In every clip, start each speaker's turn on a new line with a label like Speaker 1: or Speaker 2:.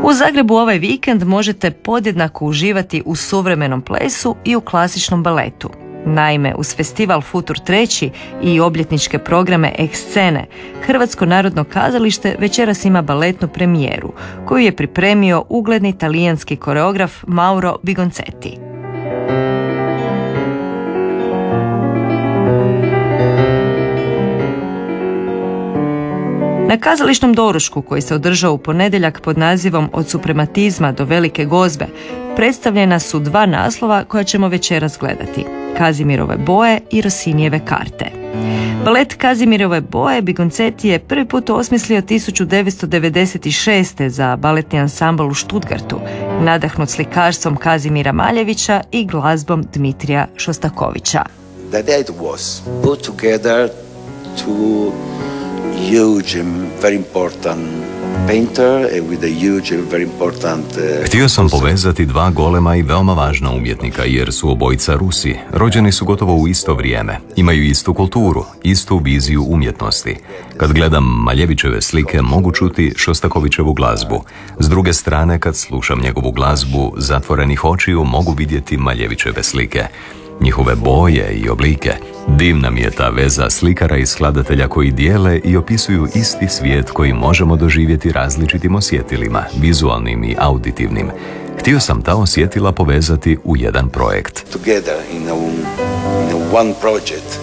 Speaker 1: U Zagrebu ovaj vikend možete podjednako uživati u suvremenom plesu i u klasičnom baletu. Naime, uz festival Futur 3 i obljetničke programe Ekscene, Hrvatsko narodno kazalište večeras ima baletnu premijeru, koju je pripremio ugledni talijanski koreograf Mauro Bigoncetti. Na kazališnom doručku koji se održao u ponedjeljak pod nazivom Od suprematizma do velike gozbe predstavljena su dva naslova koja ćemo večeras gledati: Kazimirove boje i Rossinijeve karte. Balet Kazimirove boje Bigoncetti je prvi put osmislio 1996. za baletni ansambl u Stuttgartu, nadahnut slikarstvom Kazimira Maljevića i glazbom Dmitrija Šostakovića.
Speaker 2: The idea was put together two huge and very important painter with a huge and very important
Speaker 3: Htio sam povezati dva golema i veoma važna umjetnika jer su obojica Rusi. Rođeni su gotovo u isto vrijeme. Imaju istu kulturu, istu viziju umjetnosti. Kad gledam Maljevićeve slike mogu čuti Šostakovićevu glazbu. S druge strane, kad slušam njegovu glazbu zatvorenih očiju mogu vidjeti Maljevićeve slike. Njihove boje i oblike. Divna mi je ta veza slikara i skladatelja koji dijele i opisuju isti svijet koji možemo doživjeti različitim osjetilima, vizualnim i auditivnim. Htio sam ta osjetila povezati u jedan projekt.
Speaker 2: Together in one project.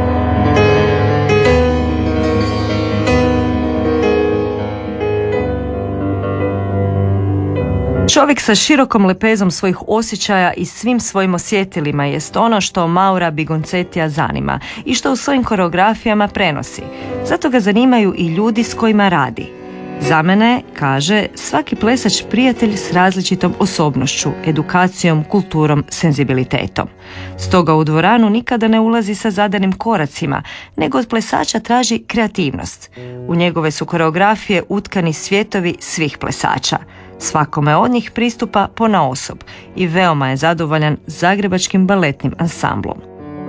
Speaker 1: Čovjek sa širokom lepezom svojih osjećaja i svim svojim osjetilima jest ono što Maura Bigoncettija zanima i što u svojim koreografijama prenosi. Zato ga zanimaju i ljudi s kojima radi. Za mene, kaže, svaki plesač prijatelj s različitom osobnošću, edukacijom, kulturom, senzibilitetom. Stoga u dvoranu nikada ne ulazi sa zadanim koracima, nego od plesača traži kreativnost. U njegove su koreografije utkani svjetovi svih plesača. Svakome od njih pristupa ponaosob i veoma je zadovoljan zagrebačkim baletnim ansamblom.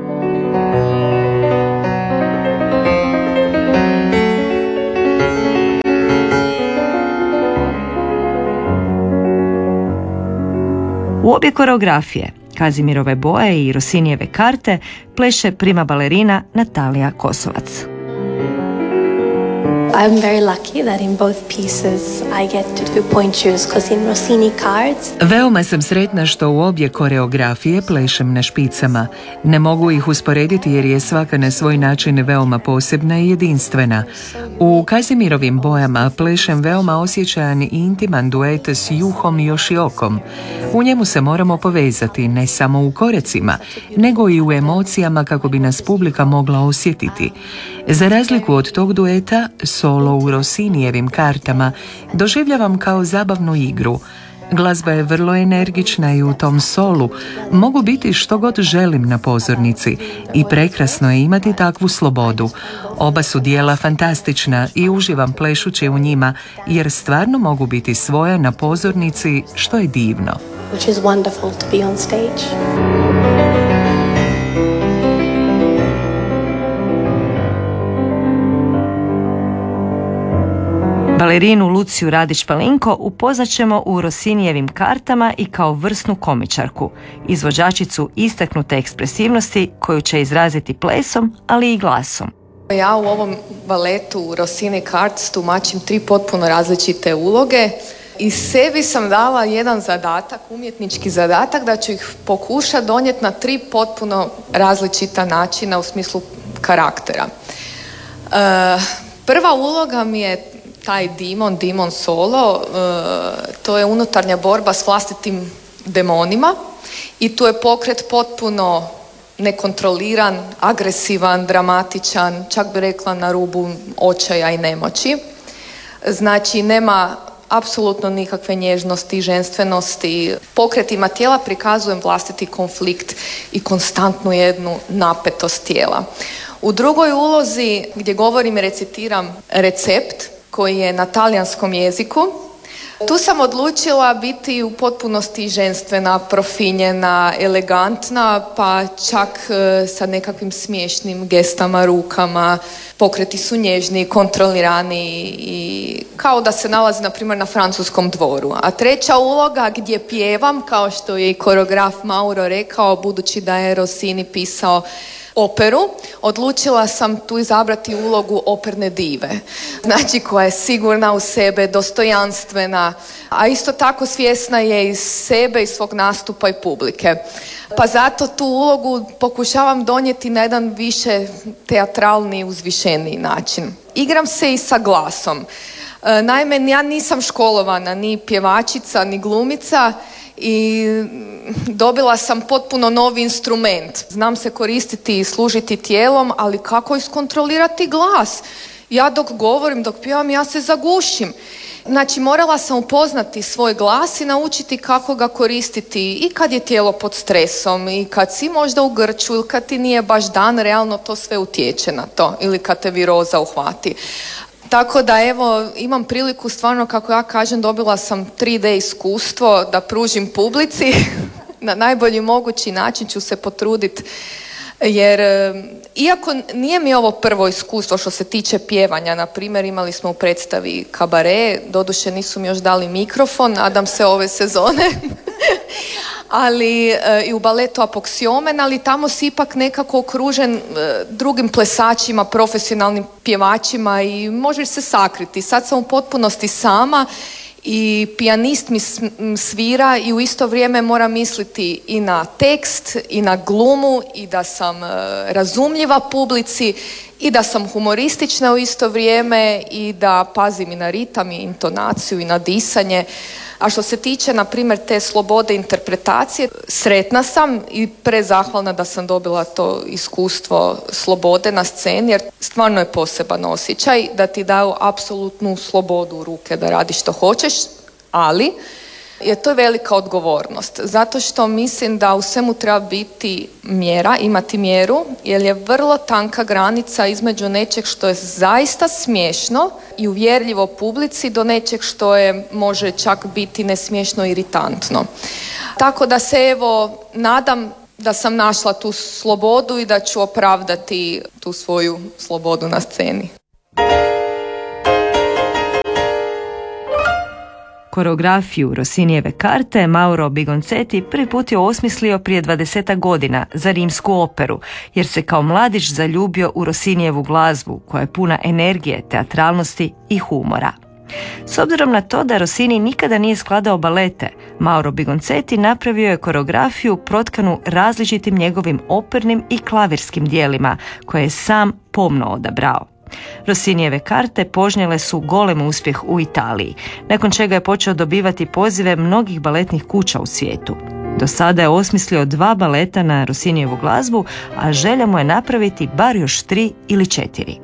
Speaker 1: U obje koreografije, Kazimirove boje i Rossinijeve karte, pleše prima balerina Natalija Kosovac.
Speaker 4: I'm very lucky that in both pieces I get to do pointures, because in Rossini cards...
Speaker 5: Veoma sam sretna što u obje koreografije plešem na špicama. Ne mogu ih usporediti jer je svaka na svoj način veoma posebna i jedinstvena. U Kazimirovim bojama plešem veoma osjećajan i intiman duet s Juhom Yoshiokom. U njemu se moramo povezati ne samo u korecima, nego i u emocijama kako bi nas publika mogla osjetiti. Za razliku od tog dueta, solo u Rossinijevim kartama doživljavam kao zabavnu igru. Glazba je vrlo energična i u tom solu mogu biti što god želim na pozornici i prekrasno je imati takvu slobodu. Oba su dijela fantastična i uživam plešući u njima jer stvarno mogu biti svoja na pozornici, što je divno.
Speaker 4: Which is wonderful to be on stage.
Speaker 1: Balerinu Luciju Radić-Palinko upoznat ćemo u Rossinijevim kartama i kao vrsnu komičarku, izvođačicu istaknute ekspresivnosti koju će izraziti plesom, ali i glasom.
Speaker 6: Ja u ovom baletu Rossini Cards tumačim 3 potpuno različite uloge i sebi sam dala jedan zadatak, umjetnički zadatak, da ću ih pokušati donijeti na 3 potpuno različita načina u smislu karaktera. Prva uloga mi je taj demon solo, to je unutarnja borba s vlastitim demonima i tu je pokret potpuno nekontroliran, agresivan, dramatičan, čak bi rekla na rubu očaja i nemoći. Znači nema apsolutno nikakve nježnosti, ženstvenosti. Pokretima tijela prikazujem vlastiti konflikt i konstantnu jednu napetost tijela. U drugoj ulozi gdje govorim i recitiram recept koji je na talijanskom jeziku, Tu sam odlučila biti u potpunosti ženstvena, profinjena, elegantna, pa čak sa nekakvim smiješnim gestama, rukama. Pokreti su nježni, kontrolirani i kao da se nalazi, na primjer, na francuskom dvoru. A treća uloga gdje pjevam, kao što je i koreograf Mauro rekao, budući da je Rossini pisao operu, odlučila sam tu izabrati ulogu operne dive. Znači, koja je sigurna u sebe, dostojanstvena, a isto tako svjesna je iz sebe, iz svog nastupa i publike. Pa zato tu ulogu pokušavam donijeti na jedan više teatralni, uzvišeniji način. Igram se i sa glasom. Naime, ja nisam školovana ni pjevačica, ni glumica, i dobila sam potpuno novi instrument. Znam se koristiti i služiti tijelom, ali kako iskontrolirati glas? Ja dok govorim, dok pjevam, ja se zagušim. Znači, morala sam upoznati svoj glas i naučiti kako ga koristiti i kad je tijelo pod stresom i kad si možda u grču ili kad ti nije baš dan, realno to sve utječe na to, ili kad te viroza uhvati. Tako da evo, imam priliku stvarno, kako ja kažem, dobila sam 3D iskustvo da pružim publici. Na najbolji mogući način ću se potruditi, jer iako nije mi ovo prvo iskustvo što se tiče pjevanja, na primjer imali smo u predstavi Kabare, doduše nisu mi još dali mikrofon, nadam se ove sezone, ali i u baletu Apoksiomen, ali tamo si ipak nekako okružen drugim plesačima, profesionalnim pjevačima i možeš se sakriti. Sad sam u potpunosti sama i pijanist mi svira i u isto vrijeme moram misliti i na tekst i na glumu i da sam razumljiva publici i da sam humoristična u isto vrijeme i da pazim i na ritam i intonaciju i na disanje. A što se tiče, na primjer, te slobode interpretacije, sretna sam i prezahvalna da sam dobila to iskustvo slobode na sceni, jer stvarno je poseban osjećaj da ti daju apsolutnu slobodu u ruke da radiš što hoćeš, ali je to velika odgovornost. Zato što mislim da u svemu treba biti mjera, imati mjeru, jer je vrlo tanka granica između nečeg što je zaista smiješno i uvjerljivo publici do nečeg što je može čak biti nesmiješno i iritantno. Tako da se evo nadam da sam našla tu slobodu i da ću opravdati tu svoju slobodu na sceni.
Speaker 1: Koreografiju Rossinijeve karte Mauro Bigoncetti prvi put je osmislio prije 20 godina za rimsku operu, jer se kao mladić zaljubio u Rossinijevu glazbu, koja je puna energije, teatralnosti i humora. S obzirom na to da Rossini nikada nije skladao balete, Mauro Bigoncetti napravio je koreografiju protkanu različitim njegovim opernim i klavirskim dijelima, koje je sam pomno odabrao. Rossinijeve karte požnjele su golem uspjeh u Italiji, nakon čega je počeo dobivati pozive mnogih baletnih kuća u svijetu. Do sada je osmislio 2 baleta na Rossinijevu glazbu, a želja mu je napraviti bar još 3 ili 4.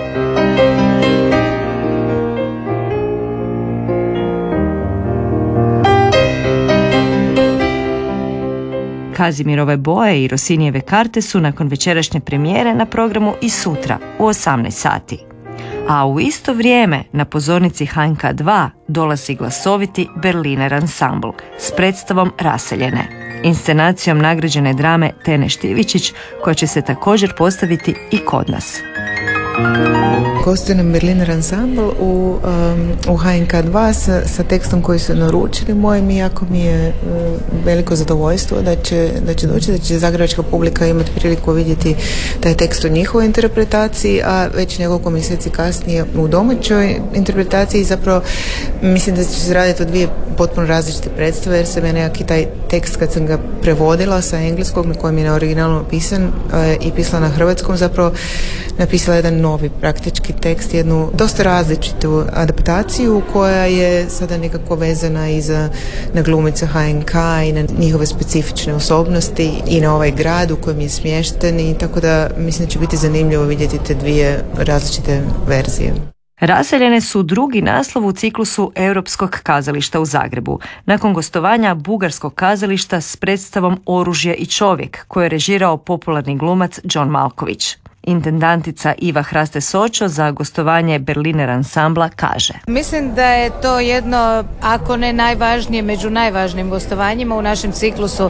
Speaker 1: Kazimirove boje i Rossinijeve karte su nakon večerašnje premijere na programu i sutra u 18 sati. A u isto vrijeme na pozornici HNK 2 dolazi glasoviti Berliner Ensemble s predstavom Raseljene, inscenacijom nagrađene drame Tene Štivičić, koja će se također postaviti i kod nas.
Speaker 7: Gostuje nam Berliner Ensemble u HNK 2 sa tekstom koji su naručili mojim, i jako mi je veliko zadovoljstvo da će doći, da će zagrebačka publika imati priliku vidjeti taj tekst u njihovoj interpretaciji, a već nekoliko mjeseci kasnije u domaćoj interpretaciji. Zapravo mislim da će se raditi o 2 potpuno različite predstave, jer sam ja nekaki taj tekst kad sam ga prevodila sa engleskog, na kojem je na originalno pisan, i pisala na hrvatskom, zapravo napisala jedan novi praktički tekst, jednu dosta različitu adaptaciju koja je sada nekako vezana i na glumice HNK i na njihove specifične osobnosti i na ovaj grad u kojem je smješten, i tako da mislim da će biti zanimljivo vidjeti te 2 različite verzije.
Speaker 1: Raseljene su drugi naslov u ciklusu Europskog kazališta u Zagrebu, nakon gostovanja bugarskog kazališta s predstavom Oružje i čovjek, koje je režirao popularni glumac John Malković. Intendantica Iva Hraste Sočo za gostovanje Berliner ansambla kaže:
Speaker 8: Mislim da je to jedno, ako ne najvažnije, među najvažnijim gostovanjima u našem ciklusu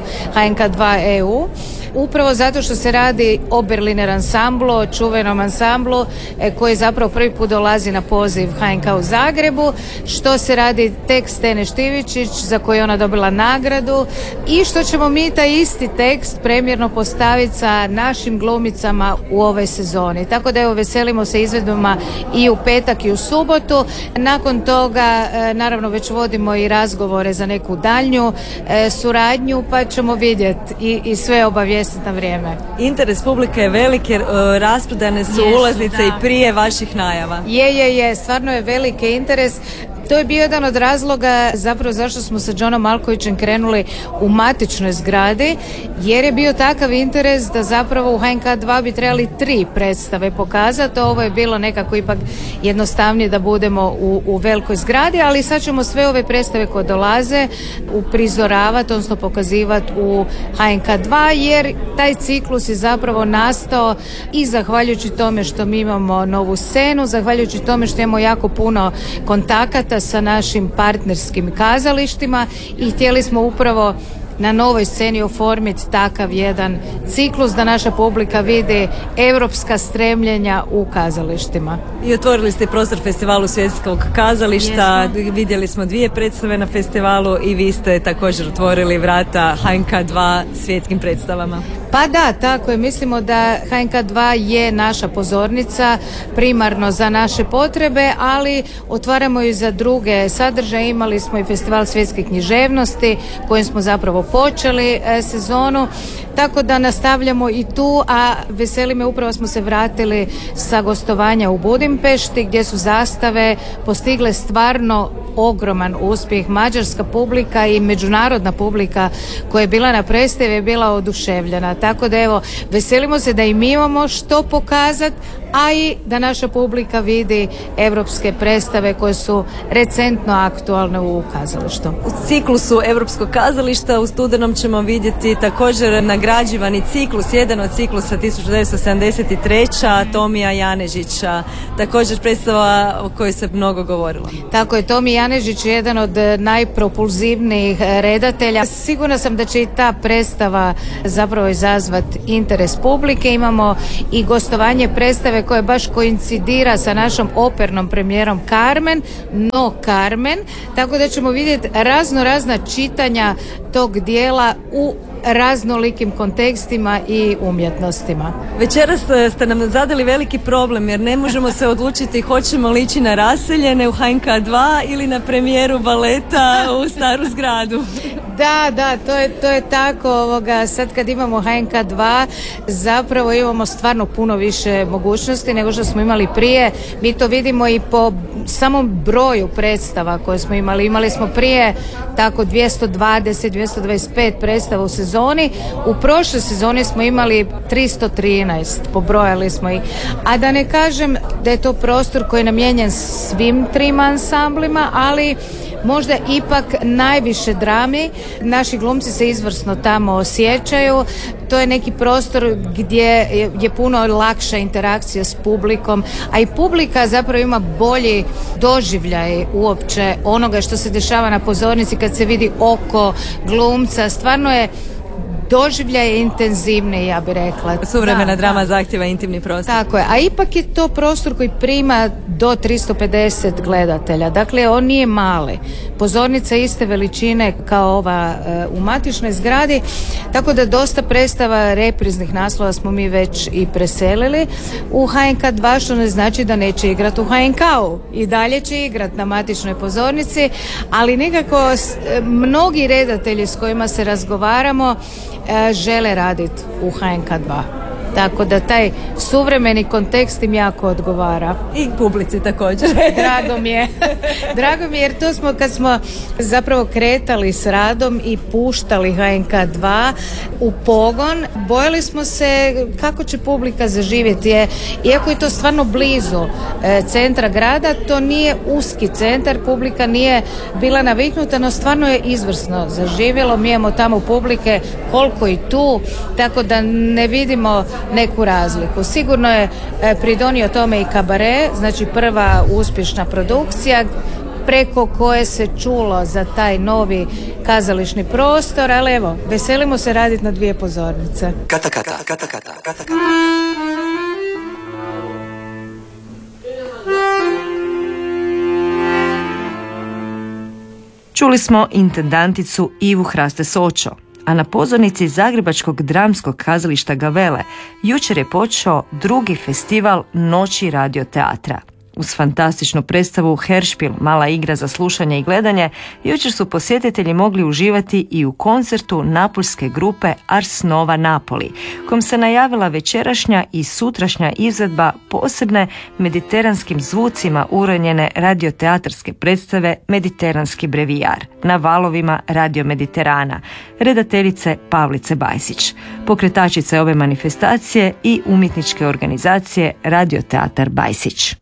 Speaker 8: HNK2 EU. Upravo zato što se radi o Berliner ansamblu, o čuvenom ansamblu koji zapravo prvi put dolazi na poziv HNK u Zagrebu, što se radi tekst Tene Štivičić za koji je ona dobila nagradu i što ćemo mi taj isti tekst premjerno postaviti sa našim glumicama u ovoj sezoni. Tako da evo, veselimo se izvedbama i u petak i u subotu. Nakon toga naravno već vodimo i razgovore za neku daljnju suradnju, pa ćemo vidjeti i sve obavijestiti na vrijeme.
Speaker 1: Interes publike je velik jer rasprodane su ulaznice i prije vaših najava.
Speaker 8: Je, stvarno je veliki interes. To je bio jedan od razloga zapravo zašto smo sa Johnom Malkovićem krenuli u matičnoj zgradi, jer je bio takav interes da zapravo u HNK2 bi trebali 3 predstave pokazati. Ovo je bilo nekako ipak jednostavnije da budemo u velikoj zgradi, ali sad ćemo sve ove predstave koje dolaze uprizoravati, odnosno pokazivati u HNK2, jer taj ciklus je zapravo nastao i zahvaljujući tome što mi imamo novu scenu, zahvaljujući tome što imamo jako puno kontakata sa našim partnerskim kazalištima i htjeli smo upravo na novoj sceni oformiti takav jedan ciklus da naša publika vidi europska stremljenja u kazalištima.
Speaker 1: I otvorili ste prostor festivalu svjetskog kazališta, vidjeli smo 2 predstave na festivalu i vi ste također otvorili vrata HNK2 svjetskim predstavama.
Speaker 8: Pa da, tako je. Mislimo da HNK2 je naša pozornica primarno za naše potrebe, ali otvaramo i za druge sadržaje. Imali smo i festival svjetske književnosti kojim smo zapravo počeli sezonu, tako da nastavljamo i tu, a veseli me, upravo smo se vratili sa gostovanja u Budimpešti gdje su zastave postigle stvarno ogroman uspjeh. Mađarska publika i međunarodna publika koja je bila na predstavi je bila oduševljena. Tako da evo, veselimo se da i mi imamo što pokazati, a i da naša publika vidi europske predstave koje su recentno aktualne u kazalištu.
Speaker 1: U ciklusu Europskog kazališta u studenom ćemo vidjeti također nagrađivani ciklus, jedan od ciklusa 1973. Tomija Janežića, također predstava o kojoj se mnogo govorilo.
Speaker 8: Tako je, Tomi Janežić je jedan od najpropulzivnijih redatelja. Sigurna sam da će i ta predstava zapravo izazvati interes publike. Imamo i gostovanje predstave koje baš koincidira sa našom opernom premijerom Carmen, tako da ćemo vidjeti razna čitanja tog dijela u raznolikim kontekstima i umjetnostima.
Speaker 1: Večeras ste nam zadali veliki problem jer ne možemo se odlučiti hoćemo li ići na Raseljene u HNK2 ili na premijeru baleta u Staru zgradu.
Speaker 8: Da, to je tako. Sad kad imamo HNK2 zapravo imamo stvarno puno više mogućnosti nego što smo imali prije. Mi to vidimo i po samom broju predstava koje smo imali. Imali smo prije tako 220-225 predstava u sezoni. U prošloj sezoni smo imali 313, pobrojali smo ih. A da ne kažem da je to prostor koji je namijenjen svim 3 ansamblima, ali možda ipak najviše drami. Naši glumci se izvrsno tamo osjećaju. To je neki prostor gdje je puno lakša interakcija s publikom, a i publika zapravo ima bolji doživljaj uopće onoga što se dešava na pozornici kad se vidi oko glumca. Stvarno je doživljaj intenzivniji, ja bih rekla.
Speaker 1: Suvremena drama zahtjeva intimni prostor.
Speaker 8: Tako je, a ipak je to prostor koji prima do 350 gledatelja. Dakle, on nije mali. Pozornica iste veličine kao ova u matičnoj zgradi, tako da dosta predstava repriznih naslova smo mi već i preselili u HNK2, što ne znači da neće igrati u HNK-u. I dalje će igrati na matičnoj pozornici, ali nekako mnogi redatelji s kojima se razgovaramo žele raditi u HNK2. Tako da taj suvremeni kontekst im jako odgovara.
Speaker 1: I publici također.
Speaker 8: Drago mi je jer to smo kad smo zapravo kretali s radom i puštali HNK2 u pogon, bojali smo se kako će publika zaživjeti. Iako je to stvarno blizu centra grada, to nije uski centar, publika nije bila naviknuta, no stvarno je izvrsno zaživjelo. Mi imamo tamo publike koliko i tu, tako da ne vidimo neku razliku. Sigurno je pridonio tome i Kabare, znači prva uspješna produkcija preko koje se čulo za taj novi kazališni prostor, ali evo, veselimo se raditi na 2 pozornice.
Speaker 9: Kata, kata, kata, kata, kata, kata.
Speaker 1: Čuli smo intendanticu Ivu Hraste Sočo, a na pozornici Zagrebačkog dramskog kazališta Gavele jučer je počeo 2. festival Noći radioteatra. Uz fantastičnu predstavu Hörspiel, mala igra za slušanje i gledanje, jučer su posjetitelji mogli uživati i u koncertu napoljske grupe Ars Nova Napoli, kojom se najavila večerašnja i sutrašnja izvedba posebne mediteranskim zvucima uranjene radioteatarske predstave Mediteranski brevijar na valovima Radio Mediterana, redateljice Pavlice Bajsić, pokretačice ove manifestacije i umjetničke organizacije Radioteatar Bajsić.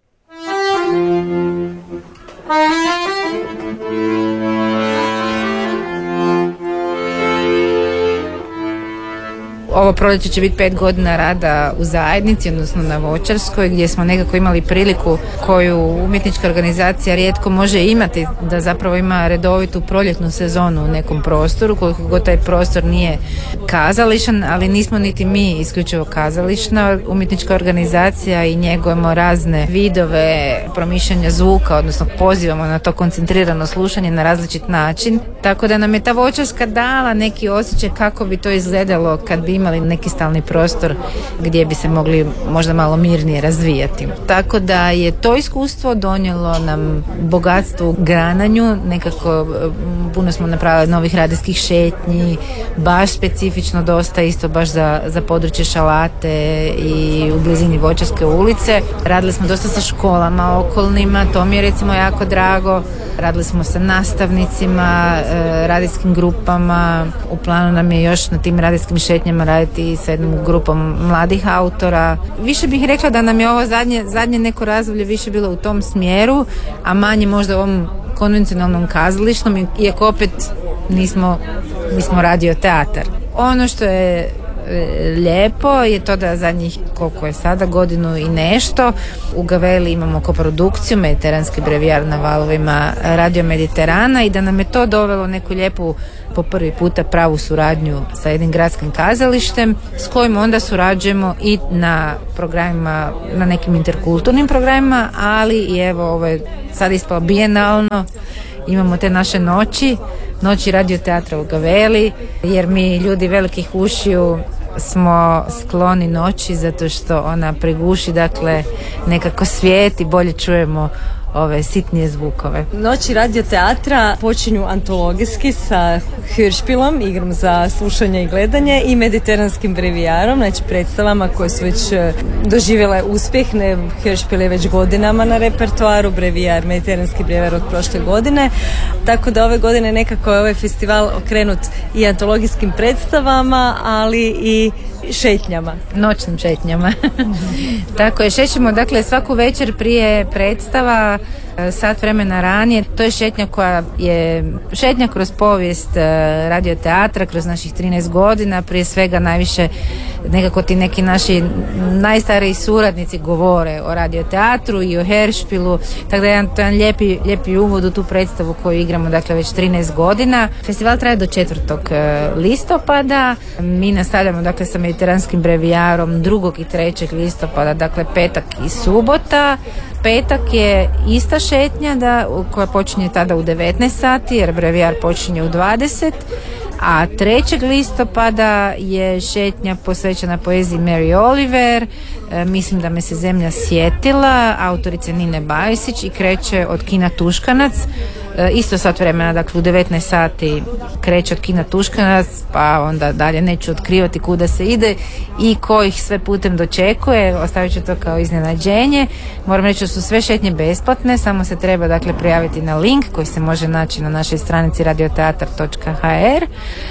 Speaker 10: Ovo proljeće će biti 5 godina rada u zajednici, odnosno na Voćarskoj, gdje smo nekako imali priliku koju umjetnička organizacija rijetko može imati, da zapravo ima redovitu proljetnu sezonu u nekom prostoru, koliko god taj prostor nije kazališan, ali nismo niti mi isključivo kazališna umjetnička organizacija i njegujemo razne vidove promišljanja zvuka, odnosno pozivamo na to koncentrirano slušanje na različit način. Tako da nam je ta Voćarska dala neki osjećaj kako bi to izgledalo kad bi imali neki stalni prostor gdje bi se mogli možda malo mirnije razvijati. Tako da je to iskustvo donijelo nam bogatstvo u grananju, nekako puno smo napravili novih radijskih šetnji, baš specifično dosta isto baš za područje Šalate i u blizini Voćarske ulice. Radili smo dosta sa školama okolnima, to mi je recimo jako drago. Radili smo sa nastavnicima, radijskim grupama. U planu nam je još na tim radijskim šetnjama raditi sa jednom grupom mladih autora. Više bih rekla da nam je ovo zadnje neko razdoblje više bilo u tom smjeru, a manje možda u ovom konvencionalnom kazališnom, iako opet nismo radioteatar. Ono što je lijepo je to da zadnjih, koliko je sada, godinu i nešto, u Gaveli imamo koprodukciju Mediteranski brevijar na valovima Radio Mediterana i da nam je to dovelo neku lijepu, po prvi puta pravu suradnju sa jednim gradskim kazalištem s kojim onda surađujemo i na programima, na nekim interkulturnim programima, ali i evo ovo je sad ispalo bijenalno. Imamo te naše noći radioteatra u Gaveli, jer mi ljudi velikih ušiju smo skloni noći zato što ona priguši, dakle nekako svijet i bolje čujemo ove sitnije zvukove.
Speaker 11: Noći radioteatra počinju antologijski sa Hörspielom, igrom za slušanje i gledanje, i Mediteranskim brevijarom, znači predstavama koje su već doživjele uspjeh. Hörspiel je već godinama na repertoaru, brevijar, Mediteranski brevijar od prošle godine, tako da ove godine nekako je ovaj festival okrenut i antologijskim predstavama, ali i šetnjama.
Speaker 10: Noćnim šetnjama. Tako je, šećemo dakle svaku večer prije predstava, sat vremena ranije. To je šetnja koja je šetnja kroz povijest radioteatra, kroz naših 13 godina, prije svega najviše nekako ti neki naši najstariji suradnici govore o radioteatru i o Hörspielu, tako da je to jedan lijepi uvod u tu predstavu koju igramo dakle već 13 godina. Festival traje do 4. listopada. Mi nastavljamo dakle sa Mediteranskim brevijarom 2. i 3. listopada, dakle petak i subota. Petak je ista šetnja koja počinje tada u 19 sati jer brevijar počinje u 20, a 3. listopada je šetnja posvećena poeziji Mary Oliver, Mislim da me se zemlja sjetila, autorice Nine Bajsić, i kreće od kina Tuškanac. Isto sat vremena, dakle u 19 sati kreće od kina Tuškanac, pa onda dalje neću otkrivati kuda se ide i ko ih sve putem dočekuje, ostavit ću to kao iznenađenje. Moram reći da su sve šetnje besplatne, samo se treba dakle prijaviti na link koji se može naći na našoj stranici radioteatar.hr.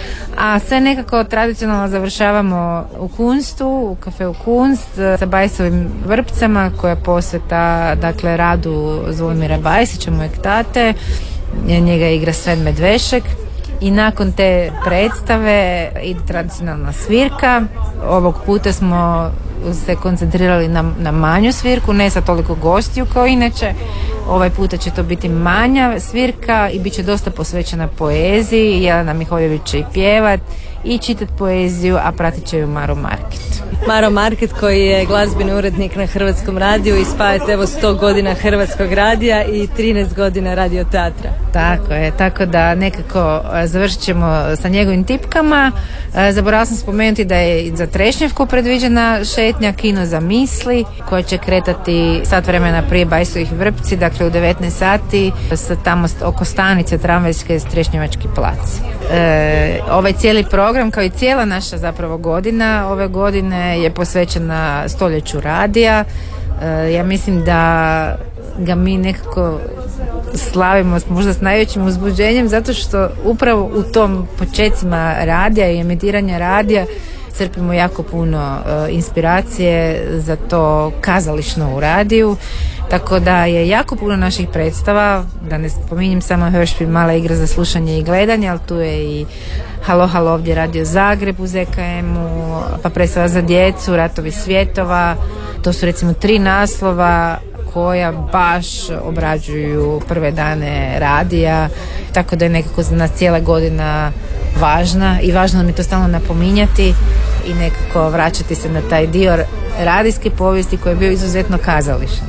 Speaker 10: A sve nekako tradicionalno završavamo u Kunstu, u kafeu Kunst sa Bajsovim vrpcama, koja posveta dakle radu Zvonimira Bajsića, mojeg tate. Njega igra Sven Medvešek I nakon te predstave ide tradicionalna svirka. Ovog puta smo se koncentrirali na manju svirku, ne sa toliko gostiju kao inače. Ovaj puta će to biti manja svirka i bit će dosta posvećena poeziji. Jelena Miholjević će i pjevat i čitat poeziju, a pratit će ju Maro Market.
Speaker 11: Maro Market koji je glazbeni urednik na Hrvatskom radiju i spajate evo 100 godina Hrvatskog radija i 13 godina radio teatra.
Speaker 10: Tako je, tako da nekako završit ćemo sa njegovim tipkama. Zaboravila sam spomenuti da je za Trešnjevku predviđena šetnja Kino za misli koja će kretati sat vremena prije Bajsovih vrpci, dakle u 19 sati tamo oko stanice tramvajske Trešnjevački plac. Ovaj cijeli program kao i cijela naša zapravo godina ove godine je posvećena stoljeću radija. Ja mislim da ga mi nekako slavimo možda s najvećim uzbuđenjem zato što upravo u tom počecima radija i emitiranja radija crpimo jako puno inspiracije za to kazališno u radiju, tako da je jako puno naših predstava, da ne spominjem samo Hörspiel, mala igra za slušanje i gledanje, ali tu je i Halo, halo, ovdje Radio Zagreb u ZKM-u, pa predstava za djecu, Ratovi svjetova. To su recimo 3 naslova koja baš obrađuju prve dane radija, tako da je nekako za nas cijela godina važna i važno nam je to stalno napominjati i nekako vraćati se na taj dio radijske povijesti koji je bio izuzetno kazališan.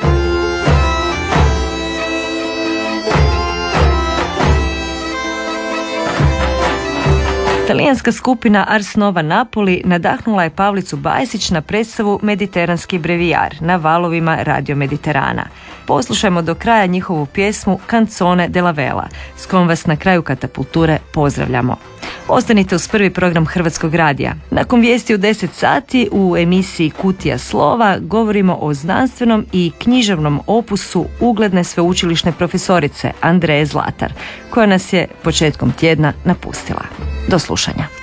Speaker 1: Talijanska skupina Ars Nova Napoli nadahnula je Pavlicu Bajsić na predstavu Mediteranski brevijar na valovima Radio Mediterana. Poslušajmo do kraja njihovu pjesmu Canzone della Vela, s kojom vas na kraju Katapulture pozdravljamo. Ostanite uz prvi program Hrvatskog radija. Nakon vijesti u 10 sati u emisiji Kutija slova govorimo o znanstvenom i književnom opusu ugledne sveučilišne profesorice Andreje Zlatar, koja nas je početkom tjedna napustila. Do slušanja.